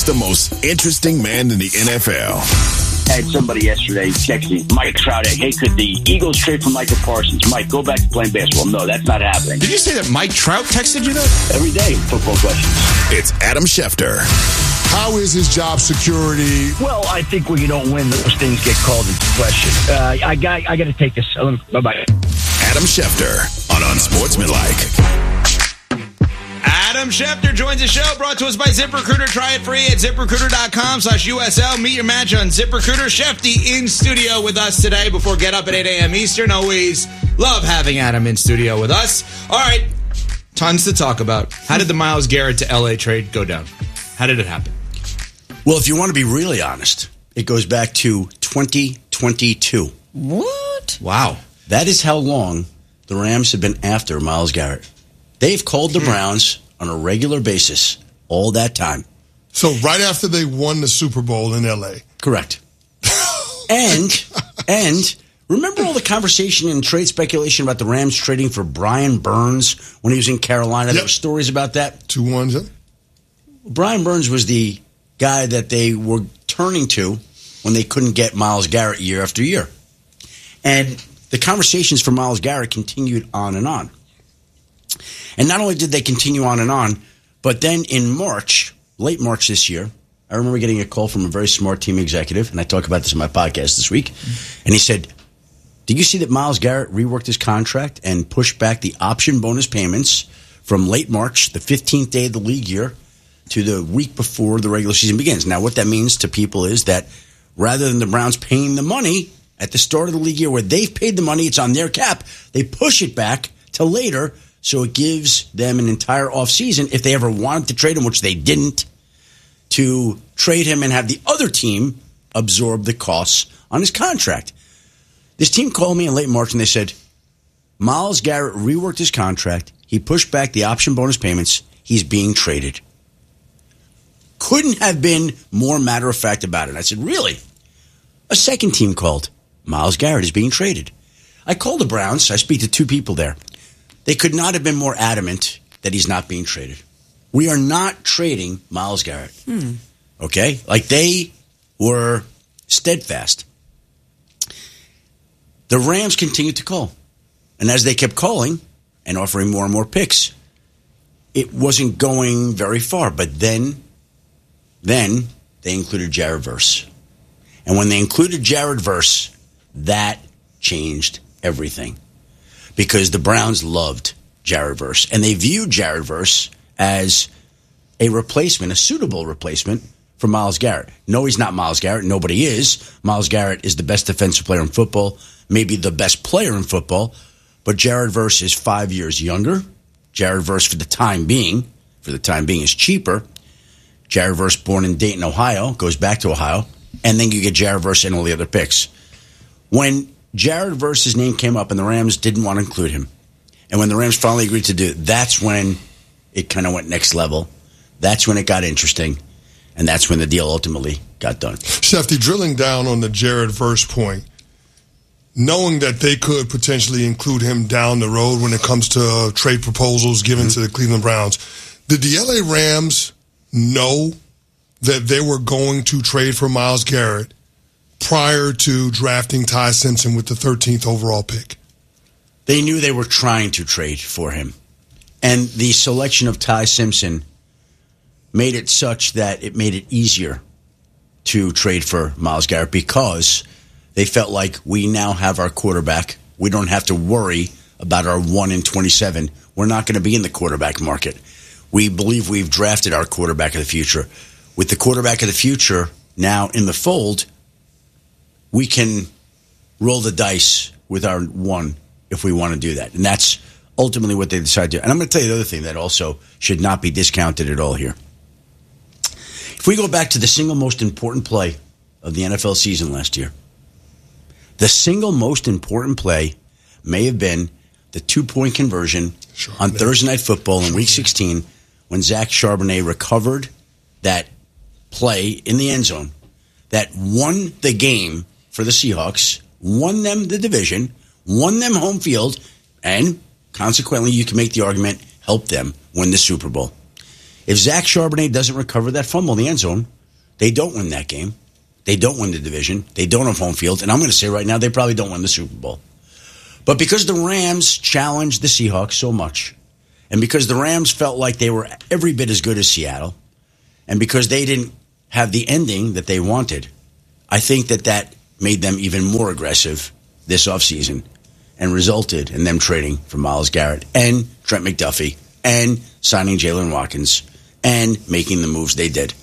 He's the most interesting man in the NFL. I had somebody yesterday texting Mike Trout, hey, could the Eagles trade for Michael Parsons? Mike, go back to playing basketball. No, that's not happening. Did you say that Mike Trout texted you that? Every day, football questions. It's Adam Schefter. How is his job security? Well, I think when you don't win, those things get called into question. I got to take this. Bye-bye. Adam Schefter on Unsportsmanlike. Adam Schefter joins the show, brought to us by ZipRecruiter. Try it free at ZipRecruiter.com/USL. Meet your match on ZipRecruiter. Shefty in studio with us today before Get Up at 8 a.m. Eastern. Always love having Adam in studio with us. All right, tons to talk about. How did the Myles Garrett to L.A. trade go down? How did it happen? Well, if you want to be really honest, it goes back to 2022. What? Wow. That is how long the Rams have been after Myles Garrett. They've called the Browns on a regular basis all that time. So right after they won the Super Bowl in L.A. Correct. and remember all the conversation and trade speculation about the Rams trading for Brian Burns when he was in Carolina? Yep. There were stories about that. 2-1. Brian Burns was the guy that they were turning to when they couldn't get Myles Garrett year after year. And the conversations for Myles Garrett continued on and on. And not only did they continue on, but then in March, late March this year, I remember getting a call from a very smart team executive, and I talk about this in my podcast this week, and he said, did you see that Myles Garrett reworked his contract and pushed back the option bonus payments from late March, the 15th day of the league year, to the week before the regular season begins? Now, what that means to people is that rather than the Browns paying the money at the start of the league year where they've paid the money, it's on their cap, they push it back to later, so it gives them an entire offseason, if they ever wanted to trade him, which they didn't, to trade him and have the other team absorb the costs on his contract. This team called me in late March and they said, Myles Garrett reworked his contract. He pushed back the option bonus payments. He's being traded. Couldn't have been more matter of fact about it. I said, really? A second team called. Myles Garrett is being traded. I called the Browns. I speak to two people there. They could not have been more adamant that he's not being traded. We are not trading Myles Garrett. Okay? Like, they were steadfast. The Rams continued to call. And as they kept calling and offering more and more picks, it wasn't going very far. But then they included Jared Verse. And when they included Jared Verse, that changed everything. Because the Browns loved Jared Verse. And they viewed Jared Verse as a replacement, a suitable replacement for Myles Garrett. No, he's not Myles Garrett. Nobody is. Myles Garrett is the best defensive player in football, maybe the best player in football. But Jared Verse is 5 years younger. Jared Verse, for the time being, is cheaper. Jared Verse, born in Dayton, Ohio, goes back to Ohio. And then you get Jared Verse and all the other picks. When Jared Verse's name came up and the Rams didn't want to include him, and when the Rams finally agreed to do it, that's when it kind of went next level. That's when it got interesting, and that's when the deal ultimately got done. Shefty, drilling down on the Jared Verse point, knowing that they could potentially include him down the road when it comes to trade proposals given to the Cleveland Browns, did the LA Rams know that they were going to trade for Myles Garrett prior to drafting Ty Simpson with the 13th overall pick? They knew they were trying to trade for him. And the selection of Ty Simpson made it such that it made it easier to trade for Myles Garrett because they felt like we now have our quarterback. We don't have to worry about our 1 in 27. We're not going to be in the quarterback market. We believe we've drafted our quarterback of the future. With the quarterback of the future now in the fold, we can roll the dice with our one if we want to do that. And that's ultimately what they decided to do. And I'm going to tell you the other thing that also should not be discounted at all here. If we go back to the single most important play of the NFL season last year, the single most important play may have been the 2-point conversion on Thursday Night Football in Week 16 when Zach Charbonnet recovered that play in the end zone that won the game for the Seahawks, won them the division, won them home field, and consequently you can make the argument helped them win the Super Bowl. If Zach Charbonnet doesn't recover that fumble in the end zone, they don't win that game. They don't win the division. They don't have home field. And I'm going to say right now, they probably don't win the Super Bowl. But because the Rams challenged the Seahawks so much, and because the Rams felt like they were every bit as good as Seattle, and because they didn't have the ending that they wanted, I think that made them even more aggressive this offseason and resulted in them trading for Myles Garrett and Trent McDuffie and signing Jalen Watkins and making the moves they did.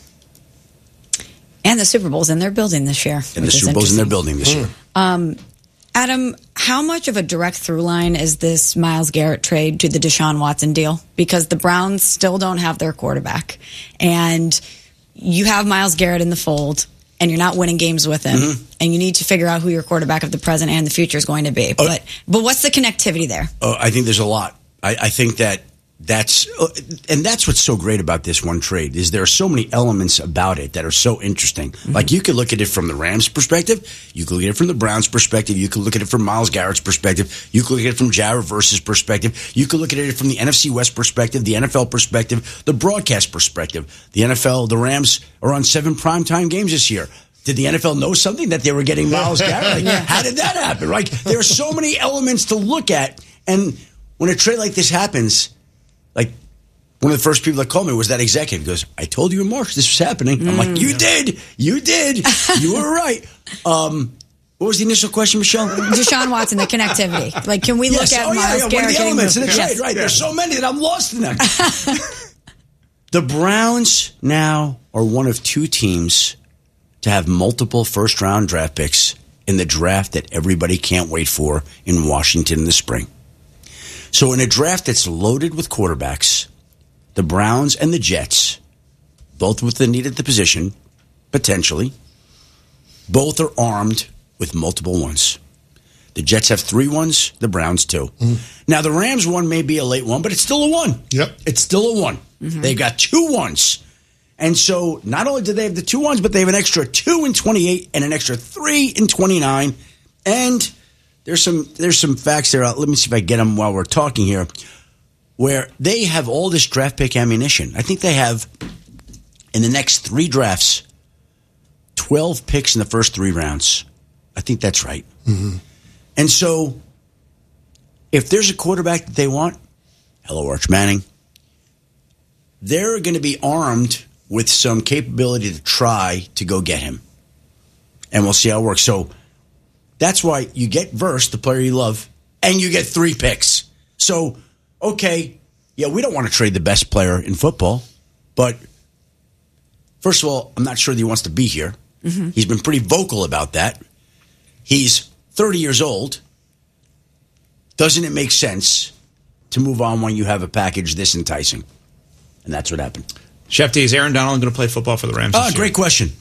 And the Super Bowl's in their building this year. And the Super Bowl's in their building this year. Adam, how much of a direct through line is this Myles Garrett trade to the Deshaun Watson deal? Because the Browns still don't have their quarterback. And you have Myles Garrett in the fold, and you're not winning games with him. Mm-hmm. And you need to figure out who your quarterback of the present and the future is going to be. But what's the connectivity there? I think there's a lot. I think that's what's so great about this one trade is there are so many elements about it that are so interesting. Mm-hmm. Like you could look at it from the Rams' perspective, you could look at it from the Browns' perspective, you could look at it from Myles Garrett's perspective, you could look at it from Jared Verse's perspective, you could look at it from the NFC West perspective, the NFL perspective, the broadcast perspective. The NFL, the Rams are on 7 primetime games this year. Did the NFL know something that they were getting Myles Garrett? Like, how did that happen? Right? There are so many elements to look at, and when a trade like this happens, like, one of the first people that called me was that executive. He goes, I told you in March this was happening. I'm like, you did. You were right. What was the initial question, Michelle? Deshaun Watson, the connectivity. Like, can we look at Myles Garrett? One of the elements in the trade, right. There's so many that I'm lost in them. The Browns now are one of 2 teams to have multiple first-round draft picks in the draft that everybody can't wait for in Washington in the spring. So in a draft that's loaded with quarterbacks, the Browns and the Jets, both with the need at the position, potentially, both are armed with multiple ones. The Jets have 3 ones, the Browns 2. Mm-hmm. Now, the Rams one may be a late one, but it's still a 1. Yep. It's still a 1. Mm-hmm. They've got 2 ones. And so not only do they have the 2 ones, but they have an extra 2 in 28 and an extra 3 in 29. And there's some facts there. Let me see if I get them while we're talking here, where they have all this draft pick ammunition. I think they have, in the next 3 drafts, 12 picks in the first 3 rounds. I think that's right. Mm-hmm. And so if there's a quarterback that they want, hello, Arch Manning, they're going to be armed with some capability to try to go get him. And we'll see how it works. So that's why you get Verse, the player you love, and you get 3 picks. So, okay, yeah, we don't want to trade the best player in football, but first of all, I'm not sure that he wants to be here. Mm-hmm. He's been pretty vocal about that. He's 30 years old. Doesn't it make sense to move on when you have a package this enticing? And that's what happened. Shefty, is Aaron Donald going to play football for the Rams this year? Great question.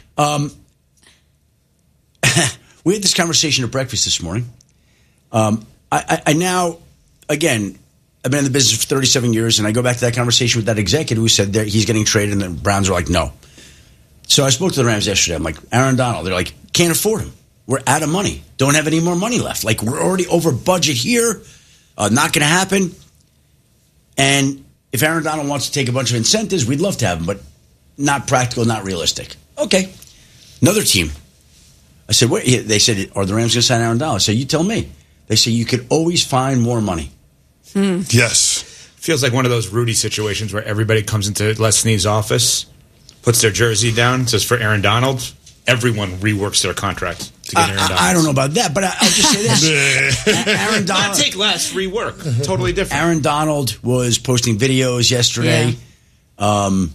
We had this conversation at breakfast this morning. I now, again, I've been in the business for 37 years, and I go back to that conversation with that executive who said that he's getting traded, and the Browns are like, no. So I spoke to the Rams yesterday. I'm like, Aaron Donald. They're like, can't afford him. We're out of money. Don't have any more money left. Like, we're already over budget here. Not going to happen. And if Aaron Donald wants to take a bunch of incentives, we'd love to have him, but not practical, not realistic. Okay. Another team. I said, wait. They said, are the Rams going to sign Aaron Donald? I said, you tell me. They say you could always find more money. Yes. Feels like one of those Rudy situations where everybody comes into Les Snead's office, puts their jersey down, says for Aaron Donald. Everyone reworks their contract to get Aaron Donald. I don't know about that, but I'll just say this. Aaron Donald. Not take less, rework. Totally different. Aaron Donald was posting videos yesterday. Yeah.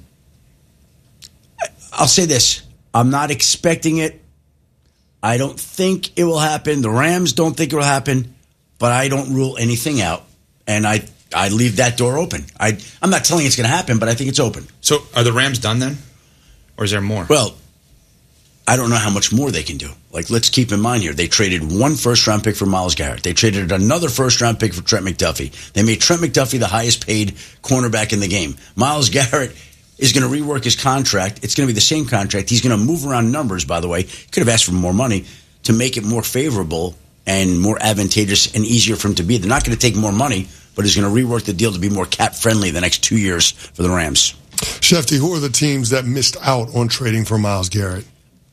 I'll say this. I'm not expecting it. I don't think it will happen. The Rams don't think it will happen, but I don't rule anything out. And I leave that door open. I'm not telling you it's going to happen, but I think it's open. So are the Rams done then? Or is there more? Well, I don't know how much more they can do. Like, let's keep in mind here, they traded 1 first-round pick for Myles Garrett. They traded another first-round pick for Trent McDuffie. They made Trent McDuffie the highest-paid cornerback in the game. Myles Garrett is going to rework his contract. It's going to be the same contract. He's going to move around numbers, by the way. He could have asked for more money to make it more favorable and more advantageous and easier for him to be. They're not going to take more money, but he's going to rework the deal to be more cap-friendly the next 2 years for the Rams. Shefty, who are the teams that missed out on trading for Myles Garrett?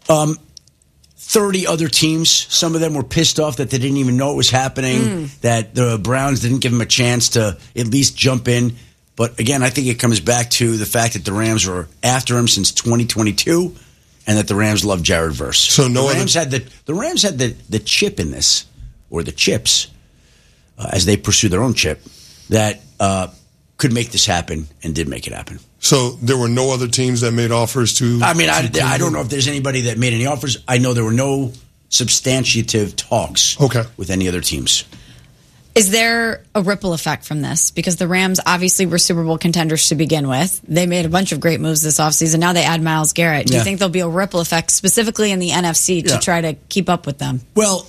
30 other teams. Some of them were pissed off that they didn't even know it was happening, that the Browns didn't give them a chance to at least jump in. But again, I think it comes back to the fact that the Rams were after him since 2022 and that the Rams love Jared Verse. So the Rams had the chip in this, or the chips, as they pursue their own chip, that could make this happen and did make it happen. So there were no other teams that made offers to... I mean, I don't know if there's anybody that made any offers. I know there were no substantive talks with any other teams. Is there a ripple effect from this? Because the Rams obviously were Super Bowl contenders to begin with. They made a bunch of great moves this offseason. Now they add Myles Garrett. Do you think there'll be a ripple effect specifically in the NFC to try to keep up with them? Well,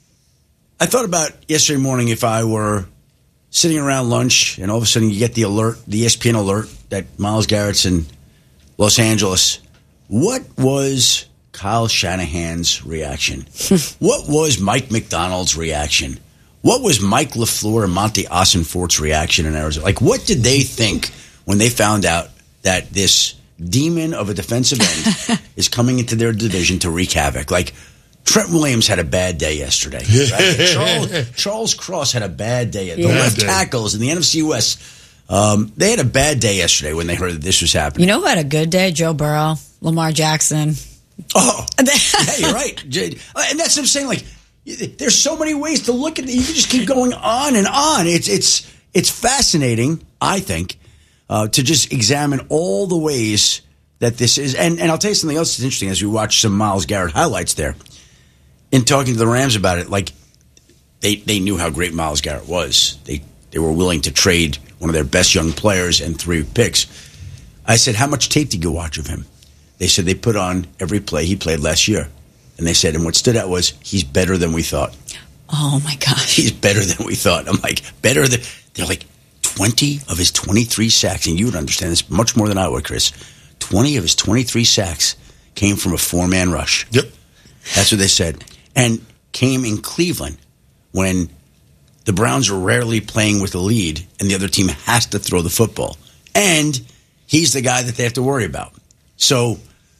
I thought about yesterday morning if I were sitting around lunch and all of a sudden you get the alert, the ESPN alert that Myles Garrett's in Los Angeles. What was Kyle Shanahan's reaction? What was Mike McDonald's reaction? What was Mike LaFleur and Monty Ossenfort's reaction in Arizona? Like, what did they think when they found out that this demon of a defensive end is coming into their division to wreak havoc? Like, Trent Williams had a bad day yesterday. Right? Charles Cross had a bad day. The left tackles in the NFC West, they had a bad day yesterday when they heard that this was happening. You know who had a good day? Joe Burrow, Lamar Jackson. Oh, yeah, you're right. And that's what I'm saying. Like, there's so many ways to look at it. You can just keep going on and on. It's fascinating, I think, to just examine all the ways that this is. And I'll tell you something else that's interesting as we watch some Myles Garrett highlights there. In talking to the Rams about it, like they knew how great Myles Garrett was. They were willing to trade one of their best young players and 3 picks. I said, how much tape did you watch of him? They said they put on every play he played last year. And they said, and what stood out was, he's better than we thought. Oh, my gosh. He's better than we thought. I'm like, better than... They're like, 20 of his 23 sacks, and you would understand this much more than I would, Chris. 20 of his 23 sacks came from a 4-man rush. Yep. That's what they said. And came in Cleveland when the Browns are rarely playing with a lead and the other team has to throw the football. And he's the guy that they have to worry about. So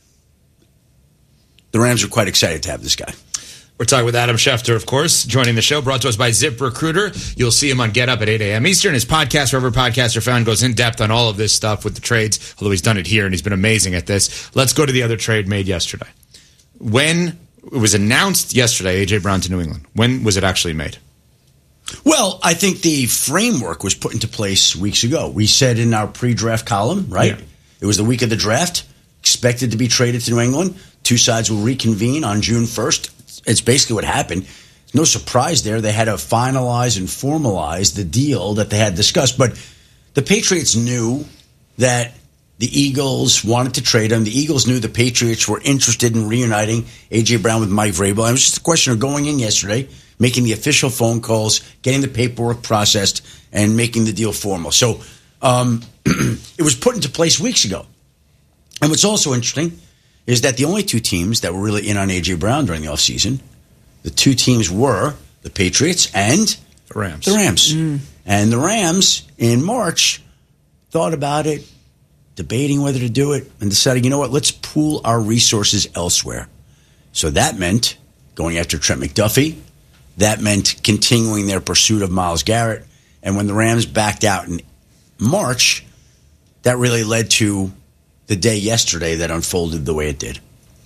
the Rams are quite excited to have this guy. We're talking with Adam Schefter, of course, joining the show, brought to us by ZipRecruiter. You'll see him on Get Up at 8 a.m. Eastern. His podcast, wherever podcasts are found, goes in depth on all of this stuff with the trades, although he's done it here and he's been amazing at this. Let's go to the other trade made yesterday. When it was announced yesterday, A.J. Brown to New England, when was it actually made? Well, I think the framework was put into place weeks ago. We said in our pre-draft column, right? Yeah. It was the week of the draft, expected to be traded to New England. 2 sides will reconvene on June 1st. It's basically what happened. No surprise there. They had to finalize and formalize the deal that they had discussed. But the Patriots knew that the Eagles wanted to trade him. The Eagles knew the Patriots were interested in reuniting A.J. Brown with Mike Vrabel. And it was just a question of going in yesterday, making the official phone calls, getting the paperwork processed, and making the deal formal. So it was put into place weeks ago. And what's also interesting is that the only 2 teams that were really in on A.J. Brown during the offseason, the 2 teams were the Patriots and the Rams. And the Rams, in March, thought about it, debating whether to do it, and decided, you know what, let's pool our resources elsewhere. So that meant going after Trent McDuffie. That meant continuing their pursuit of Myles Garrett. And when the Rams backed out in March, that really led to the day yesterday that unfolded the way it did.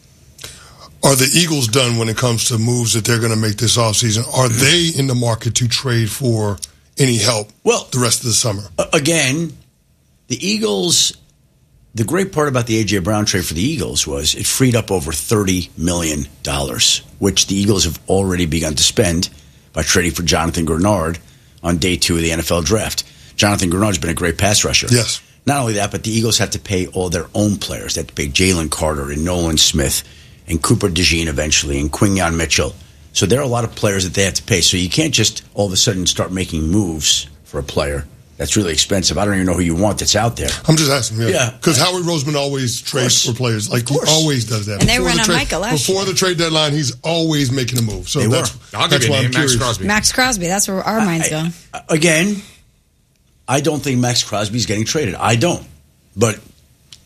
Are the Eagles done when it comes to moves that they're going to make this offseason? Are they in the market to trade for any help the rest of the summer? Again, the Eagles, the great part about the A.J. Brown trade for the Eagles was it freed up over $30 million, which the Eagles have already begun to spend by trading for Jonathan Grenard on day 2 of the NFL draft. Jonathan Grenard's been a great pass rusher. Yes. Not only that, but the Eagles have to pay all their own players. They have to pay Jalen Carter and Nolan Smith and Cooper DeJean eventually and Quinyon Mitchell. So there are a lot of players that they have to pay. So you can't just all of a sudden start making moves for a player that's really expensive. I don't even know who you want that's out there. I'm just asking. Yeah. Because Howard Roseman always trades for players. Like, he always does that. And they ran on Micah last year. Before the trade deadline, he's always making a move. So I'll give you a name, Max Crosby. Max Crosby. That's where our minds go. Again, I don't think Max Crosby's getting traded. I don't. But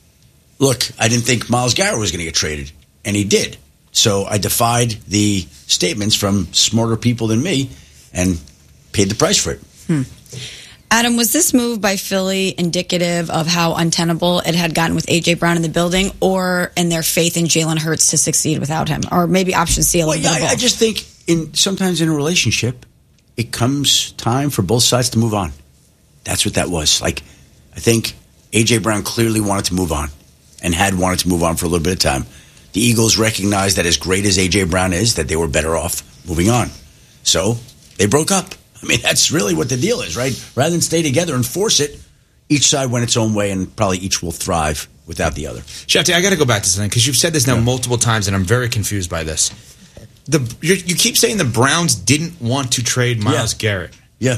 look, I didn't think Myles Garrett was going to get traded, and he did. So I defied the statements from smarter people than me and paid the price for it. Adam, was this move by Philly indicative of how untenable it had gotten with A.J. Brown in the building, or in their faith in Jalen Hurts to succeed without him? Or maybe option C, a little bit of both? I just think sometimes in a relationship, it comes time for both sides to move on. That's what that was. I think A.J. Brown clearly wanted to move on and had wanted to move on for a little bit of time. The Eagles recognized that as great as A.J. Brown is, that they were better off moving on. So they broke up. I mean, that's really what the deal is, right? Rather than stay together and force it, each side went its own way, and probably each will thrive without the other. Shefty, I got to go back to something, because you've said this now multiple times, and I'm very confused by this. You keep saying the Browns didn't want to trade Myles Garrett. Yeah.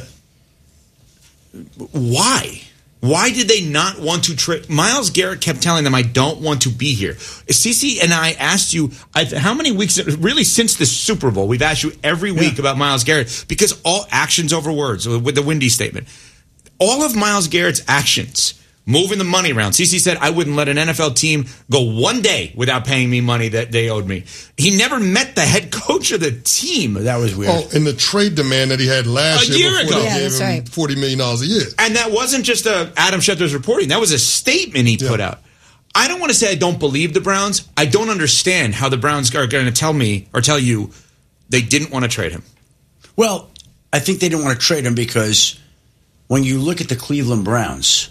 Why? Why did they not want to trade? Myles Garrett kept telling them, I don't want to be here. CeCe and I asked you, how many weeks, really since the Super Bowl, we've asked you every week about Myles Garrett, because all actions over words, with the Windy statement. All of Myles Garrett's actions, moving the money around. CeCe said, I wouldn't let an NFL team go one day without paying me money that they owed me. He never met the head coach of the team. That was weird. Oh, and the trade demand that he had last year before they gave him $40 million a year. And that wasn't just Adam Schefter's reporting. That was a statement he put out. I don't want to say I don't believe the Browns. I don't understand how the Browns are going to tell me or tell you they didn't want to trade him. Well, I think they didn't want to trade him because when you look at the Cleveland Browns,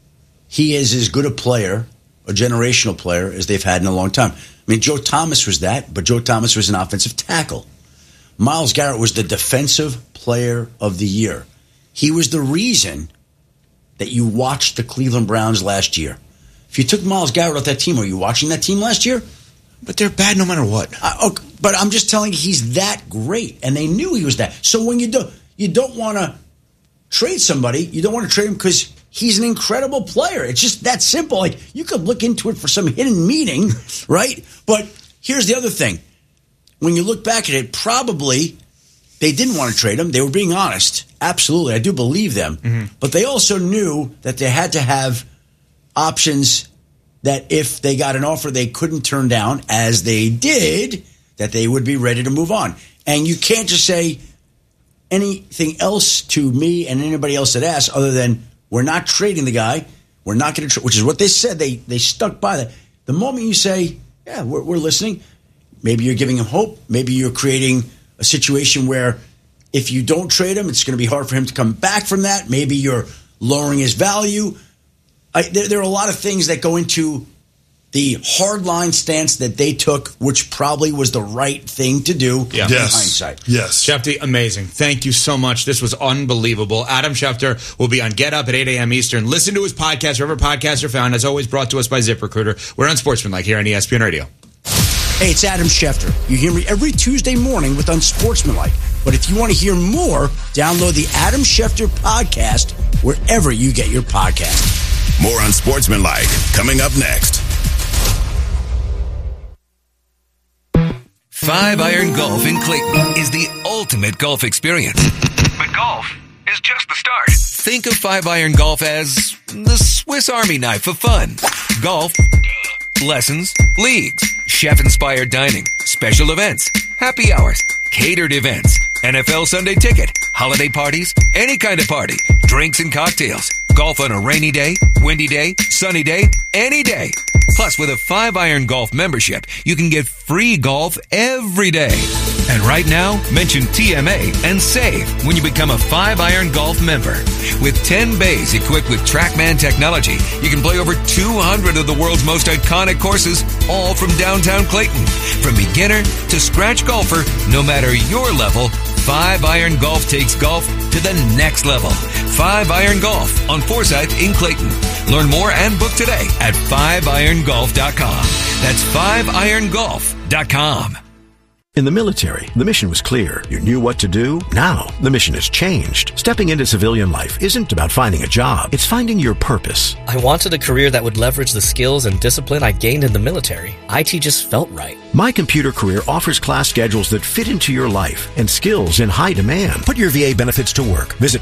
he is as good a player, a generational player, as they've had in a long time. I mean, Joe Thomas was that, but Joe Thomas was an offensive tackle. Myles Garrett was the defensive player of the year. He was the reason that you watched the Cleveland Browns last year. If you took Myles Garrett off that team, were you watching that team last year? But they're bad no matter what. Okay, but I'm just telling you, he's that great, and they knew he was that. So when you don't want to trade somebody, you don't want to trade him because he's an incredible player. It's just that simple. You could look into it for some hidden meaning, right? But here's the other thing. When you look back at it, probably they didn't want to trade him. They were being honest. Absolutely. I do believe them. Mm-hmm. But they also knew that they had to have options that if they got an offer they couldn't turn down, as they did, that they would be ready to move on. And you can't just say anything else to me and anybody else that asks other than, we're not trading the guy. We're not going to which is what they said. They stuck by that. The moment you say, yeah, we're listening, maybe you're giving him hope. Maybe you're creating a situation where if you don't trade him, it's going to be hard for him to come back from that. Maybe you're lowering his value. There are a lot of things that go into the hardline stance that they took, which probably was the right thing to do in hindsight. Yes. Shefty, amazing. Thank you so much. This was unbelievable. Adam Schefter will be on Get Up at 8 a.m. Eastern. Listen to his podcast wherever podcasts are found. As always, brought to us by ZipRecruiter. We're on Sportsmanlike here on ESPN Radio. Hey, it's Adam Schefter. You hear me every Tuesday morning with Unsportsmanlike. But if you want to hear more, download the Adam Schefter podcast wherever you get your podcast. More on Sportsmanlike coming up next. 5 Iron Golf in Clayton is the ultimate golf experience. But golf is just the start. Think of 5 Iron Golf as the Swiss Army knife of fun. Golf, lessons, leagues, chef-inspired dining, special events, happy hours, catered events, NFL Sunday ticket, holiday parties, any kind of party, drinks and cocktails. Golf on a rainy day, windy day, sunny day, any day. Plus, with a 5 Iron Golf membership, you can get free golf every day. And right now, mention TMA and save when you become a 5 Iron Golf member. With 10 bays equipped with TrackMan technology, you can play over 200 of the world's most iconic courses, all from downtown Clayton. From beginner to scratch golfer, no matter your level, 5 Iron Golf takes golf to the next level. 5 Iron Golf on Forsyth in Clayton. Learn more and book today at 5irongolf.com. That's 5irongolf.com. In the military, the mission was clear. You knew what to do. Now, the mission has changed. Stepping into civilian life isn't about finding a job. It's finding your purpose. I wanted a career that would leverage the skills and discipline I gained in the military. IT just felt right. My Computer Career offers class schedules that fit into your life and skills in high demand. Put your VA benefits to work. Visit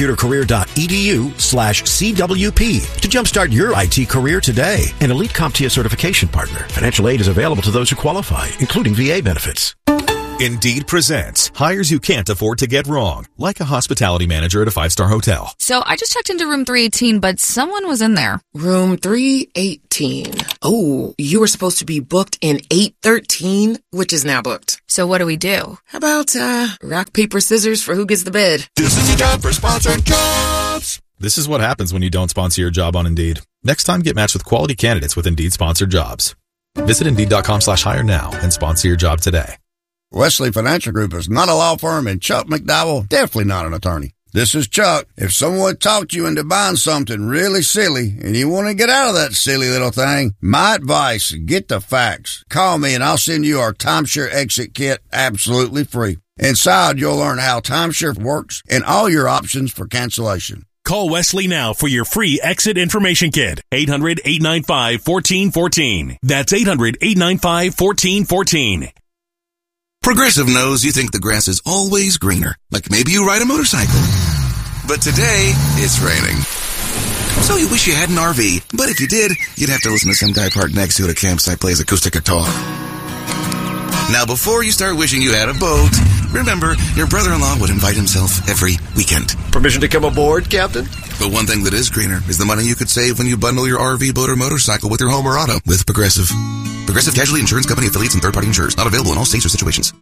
mycomputercareer.edu/CWP to jumpstart your IT career today. An Elite CompTIA certification partner. Financial aid is available to those who qualify, including VA benefits. Indeed presents hires you can't afford to get wrong, like a hospitality manager at a 5-star hotel. So I just checked into room 318, but someone was in there. Room 318. Oh, you were supposed to be booked in 813, which is now booked. So what do we do? How about rock, paper, scissors for who gets the bed? This is your time for sponsored jobs. This is what happens when you don't sponsor your job on Indeed. Next time, get matched with quality candidates with Indeed sponsored jobs. Visit Indeed.com/hire now and sponsor your job today. Wesley Financial Group is not a law firm, and Chuck McDowell, definitely not an attorney. This is Chuck. If someone talked you into buying something really silly and you want to get out of that silly little thing, my advice, get the facts. Call me and I'll send you our timeshare exit kit absolutely free. Inside, you'll learn how timeshare works and all your options for cancellation. Call Wesley now for your free exit information kit. 800-895-1414. That's 800-895-1414. Progressive knows you think the grass is always greener, like maybe you ride a motorcycle. But today, it's raining. So you wish you had an RV, but if you did, you'd have to listen to some guy parked next to you at a campsite plays acoustic guitar. Now, before you start wishing you had a boat, remember, your brother-in-law would invite himself every weekend. Permission to come aboard, Captain? But one thing that is greener is the money you could save when you bundle your RV, boat, or motorcycle with your home or auto with Progressive. Progressive Casualty Insurance Company affiliates and third-party insurers. Not available in all states or situations.